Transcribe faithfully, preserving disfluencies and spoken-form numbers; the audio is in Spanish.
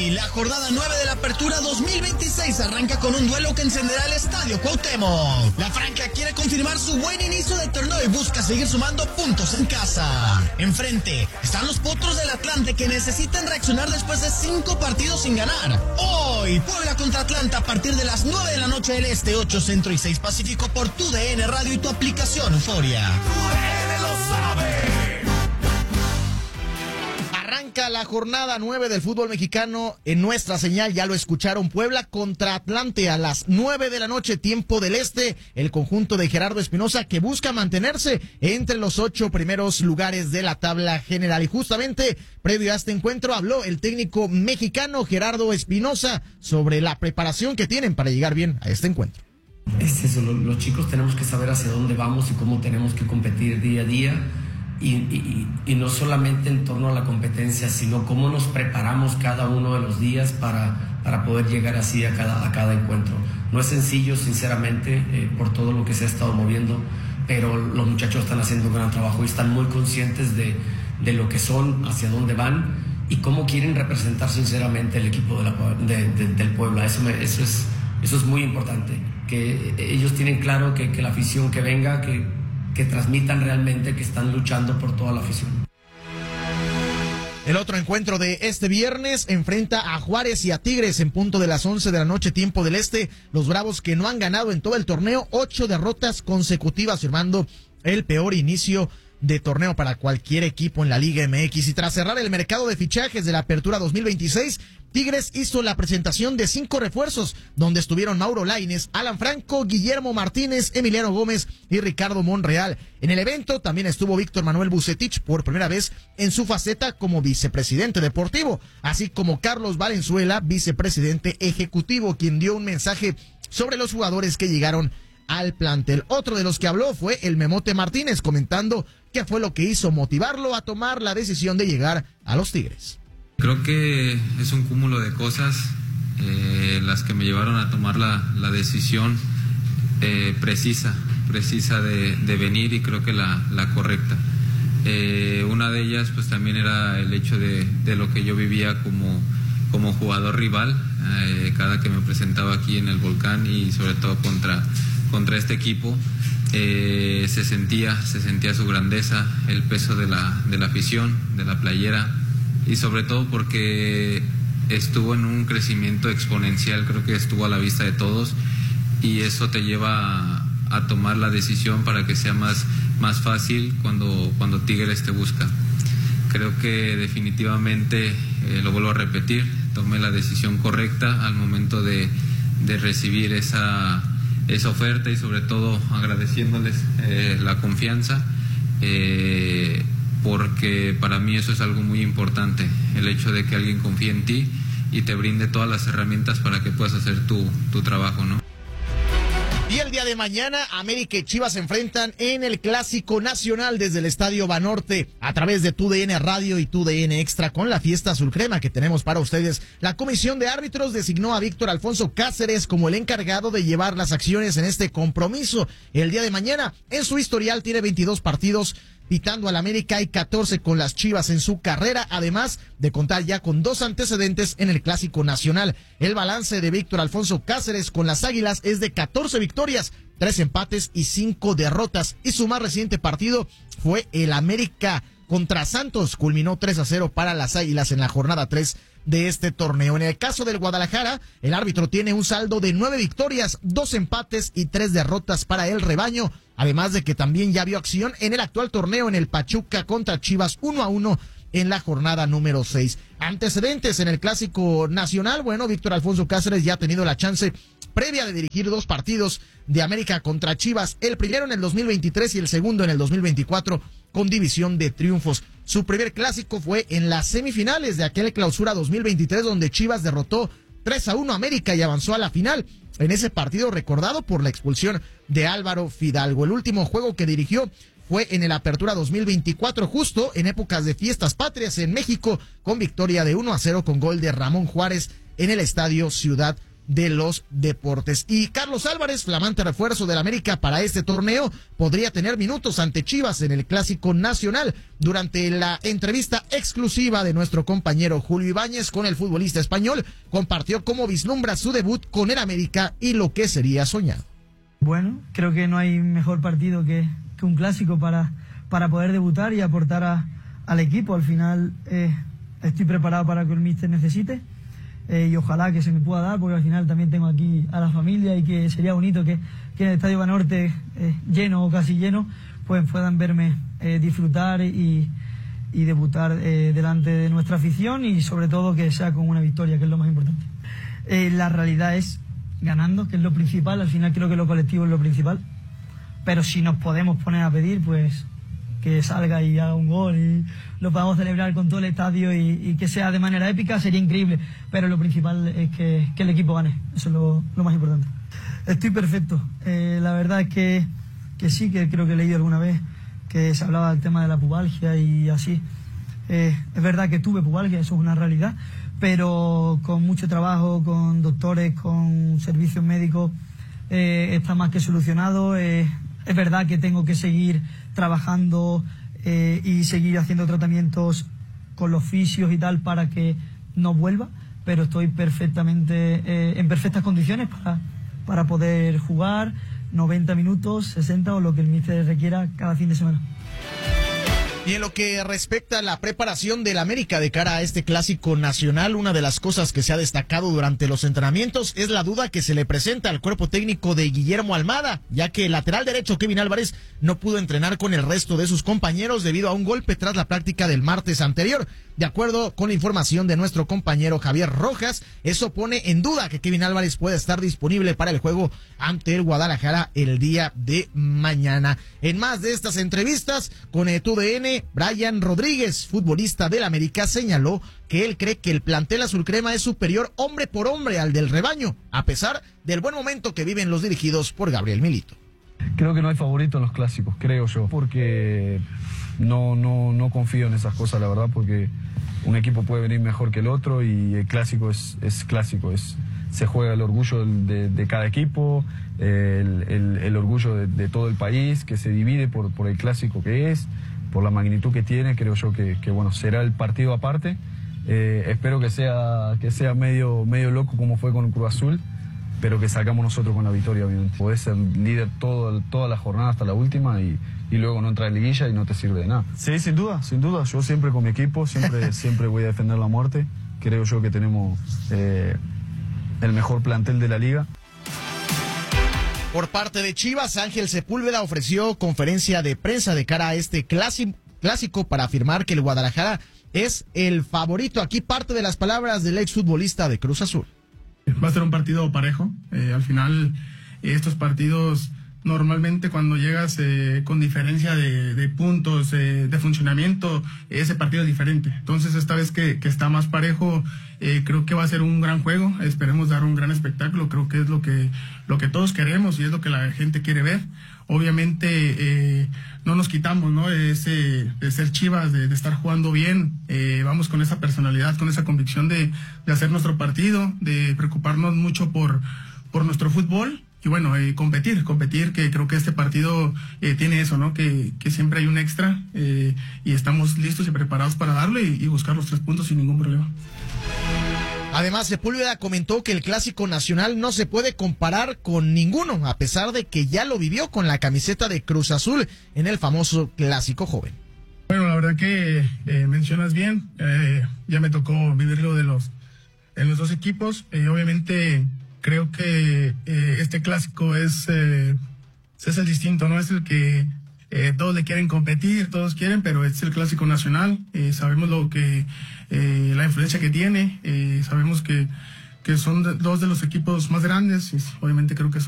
Y la jornada nueve de la Apertura dos mil veintiséis arranca con un duelo que encenderá el Estadio Cuauhtémoc. La Franca quiere confirmar su buen inicio de torneo y busca seguir sumando puntos en casa. Enfrente están los Potros del Atlante, que necesitan reaccionar después de cinco partidos sin ganar. Hoy, Puebla contra Atlanta a partir de las nueve de la noche del Este, ocho Centro y seis Pacífico por tu D N Radio y tu aplicación Euforia. Tu D N lo sabe. Arranca la jornada nueve del fútbol mexicano en nuestra señal, ya lo escucharon, Puebla contra Atlante a las nueve de la noche, tiempo del Este, el conjunto de Gerardo Espinoza que busca mantenerse entre los ocho primeros lugares de la tabla general. Y justamente previo a este encuentro habló el técnico mexicano Gerardo Espinoza sobre la preparación que tienen para llegar bien a este encuentro. Es eso, los chicos tenemos que saber hacia dónde vamos y cómo tenemos que competir día a día. Y, y, y no solamente en torno a la competencia, sino cómo nos preparamos cada uno de los días para, para poder llegar así a cada, a cada encuentro. No es sencillo, sinceramente, eh, por todo lo que se ha estado moviendo, pero los muchachos están haciendo un gran trabajo y están muy conscientes de, de lo que son, hacia dónde van y cómo quieren representar sinceramente el equipo de la, de, de, del Puebla. Eso, me, eso, es, eso es muy importante, que ellos tienen claro que, que la afición que venga, que que transmitan realmente que están luchando por toda la afición. El otro encuentro de este viernes enfrenta a Juárez y a Tigres en punto de las once de la noche, tiempo del Este. Los Bravos, que no han ganado en todo el torneo, ocho derrotas consecutivas, firmando el peor inicio de torneo para cualquier equipo en la Liga M X. Y tras cerrar el mercado de fichajes de la Apertura dos mil veintiséis, Tigres hizo la presentación de cinco refuerzos, donde estuvieron Mauro Lainez, Alan Franco, Guillermo Martínez, Emiliano Gómez y Ricardo Monreal. En el evento también estuvo Víctor Manuel Bucetich por primera vez en su faceta como vicepresidente deportivo, así como Carlos Valenzuela, vicepresidente ejecutivo, quien dio un mensaje sobre los jugadores que llegaron al plantel. Otro de los que habló fue el Memote Martínez, comentando qué fue lo que hizo motivarlo a tomar la decisión de llegar a los Tigres. Creo que es un cúmulo de cosas eh, las que me llevaron a tomar la, la decisión eh, precisa, precisa de, de venir, y creo que la, la correcta. Eh, una de ellas pues también era el hecho de, de lo que yo vivía como, como jugador rival, eh, cada que me presentaba aquí en el Volcán y sobre todo contra, contra este equipo. Eh, se sentía, se sentía su grandeza, el peso de la, de la afición, de la playera, y sobre todo porque estuvo en un crecimiento exponencial, creo que estuvo a la vista de todos, y eso te lleva a, a tomar la decisión para que sea más, más fácil cuando, cuando Tigres te busca. Creo que definitivamente, eh, lo vuelvo a repetir, tomé la decisión correcta al momento de, de recibir esa, esa oferta, y sobre todo agradeciéndoles eh, la confianza, eh, porque para mí eso es algo muy importante, el hecho de que alguien confíe en ti y te brinde todas las herramientas para que puedas hacer tu, tu trabajo, ¿no? Y el día de mañana, América y Chivas se enfrentan en el Clásico Nacional desde el Estadio Banorte, a través de tu D N Radio y tu D N Extra, con la fiesta azul crema que tenemos para ustedes. La Comisión de Árbitros designó a Víctor Alfonso Cáceres como el encargado de llevar las acciones en este compromiso. El día de mañana, en su historial, tiene veintidós partidos pitando al América y catorce con las Chivas en su carrera, además de contar ya con dos antecedentes en el Clásico Nacional. El balance de Víctor Alfonso Cáceres con las Águilas es de catorce victorias, tres empates y cinco derrotas, y su más reciente partido fue el América contra Santos, culminó tres a cero para las Águilas en la jornada tres de este torneo. En el caso del Guadalajara, el árbitro tiene un saldo de nueve victorias, dos empates y tres derrotas para el rebaño, además de que también ya vio acción en el actual torneo en el Pachuca contra Chivas uno a uno en la jornada número seis. Antecedentes en el Clásico Nacional, bueno, Víctor Alfonso Cáceres ya ha tenido la chance previa de dirigir dos partidos de América contra Chivas, el primero en el dos mil veintitrés y el segundo en el dos mil veinticuatro, con división de triunfos. Su primer clásico fue en las semifinales de aquel Clausura dos mil veintitrés, donde Chivas derrotó tres a uno a América y avanzó a la final. En ese partido recordado por la expulsión de Álvaro Fidalgo. El último juego que dirigió fue en el Apertura dos mil veinticuatro, justo en épocas de fiestas patrias en México, con victoria de uno a cero con gol de Ramón Juárez en el Estadio Ciudad de los deportes. Y Carlos Álvarez, flamante refuerzo del América para este torneo, podría tener minutos ante Chivas en el Clásico Nacional. Durante la entrevista exclusiva de nuestro compañero Julio Ibáñez con el futbolista español, compartió cómo vislumbra su debut con el América y lo que sería soñado. Bueno, creo que no hay mejor partido que, que un clásico para, para poder debutar y aportar a, al equipo. Al final eh, estoy preparado para que el míster necesite. Eh, y ojalá que se me pueda dar, porque al final también tengo aquí a la familia y que sería bonito que, que en el Estadio Banorte, eh, lleno o casi lleno, pues puedan verme eh, disfrutar y, y debutar eh, delante de nuestra afición y sobre todo que sea con una victoria, que es lo más importante. Eh, la realidad es ganando, que es lo principal. Al final creo que lo colectivo es lo principal, pero si nos podemos poner a pedir, pues que salga y haga un gol y lo podamos celebrar con todo el estadio y, y que sea de manera épica, sería increíble, pero lo principal es que, que el equipo gane, eso es lo, lo más importante. Estoy perfecto, eh, la verdad es que, que sí, que creo que he leído alguna vez que se hablaba del tema de la pubalgia y así. Eh, es verdad que tuve pubalgia, eso es una realidad, pero con mucho trabajo, con doctores, con servicios médicos, eh, está más que solucionado. Eh, es verdad que tengo que seguir trabajando eh, y seguir haciendo tratamientos con los fisios y tal para que no vuelva, pero estoy perfectamente eh, en perfectas condiciones para, para poder jugar noventa minutos, sesenta o lo que el míster requiera cada fin de semana. Y en lo que respecta a la preparación del América de cara a este Clásico Nacional, una de las cosas que se ha destacado durante los entrenamientos es la duda que se le presenta al cuerpo técnico de Guillermo Almada, ya que el lateral derecho Kevin Álvarez no pudo entrenar con el resto de sus compañeros debido a un golpe tras la práctica del martes anterior. De acuerdo con la información de nuestro compañero Javier Rojas, eso pone en duda que Kevin Álvarez pueda estar disponible para el juego ante el Guadalajara el día de mañana. En más de estas entrevistas con T U D N, Brian Rodríguez, futbolista del América, señaló que él cree que el plantel azulcrema es superior hombre por hombre al del rebaño, a pesar del buen momento que viven los dirigidos por Gabriel Milito. Creo que no hay favorito en los clásicos, creo yo, porque no, no, no confío en esas cosas, la verdad, porque un equipo puede venir mejor que el otro y el clásico es, es clásico, es, se juega el orgullo de, de cada equipo, el, el, el orgullo de, de todo el país, que se divide por, por el clásico que es, por la magnitud que tiene. Creo yo que, que bueno, será el partido aparte. Eh, espero que sea, que sea medio, medio loco como fue con Cruz Azul, pero que sacamos nosotros con la victoria, obviamente. Podés ser líder todo, toda la jornada hasta la última y, y luego no entrar en liguilla y no te sirve de nada. Sí, sin duda, sin duda. Yo siempre con mi equipo, siempre, siempre voy a defender la muerte. Creo yo que tenemos eh, el mejor plantel de la liga. Por parte de Chivas, Ángel Sepúlveda ofreció conferencia de prensa de cara a este clásico para afirmar que el Guadalajara es el favorito. Aquí parte de las palabras del exfutbolista de Cruz Azul. Va a ser un partido parejo. Eh, al final, eh, estos partidos, normalmente cuando llegas eh, con diferencia de, de puntos, eh, de funcionamiento, ese partido es diferente. Entonces, esta vez que, que está más parejo, eh, creo que va a ser un gran juego. Esperemos dar un gran espectáculo. Creo que es lo que, lo que todos queremos y es lo que la gente quiere ver. Obviamente, eh, no nos quitamos, ¿no? Ese, de ser Chivas, de, de estar jugando bien. Eh, vamos con esa personalidad, con esa convicción de, de hacer nuestro partido, de preocuparnos mucho por, por nuestro fútbol. Y bueno, eh, competir, competir, que creo que este partido eh, tiene eso, ¿no? Que, que siempre hay un extra eh, y estamos listos y preparados para darle y, y buscar los tres puntos sin ningún problema. Además, Sepúlveda comentó que el Clásico Nacional no se puede comparar con ninguno, a pesar de que ya lo vivió con la camiseta de Cruz Azul en el famoso Clásico Joven. Bueno, la verdad que eh, mencionas bien, eh, ya me tocó vivirlo de los, en los dos equipos. Eh, obviamente creo que eh, este clásico es, eh, es el distinto, ¿no? Es el que eh, todos le quieren competir, todos quieren, pero es el Clásico Nacional. Eh, sabemos lo que eh, la influencia que tiene, eh, sabemos que, que son de, dos de los equipos más grandes y obviamente creo que son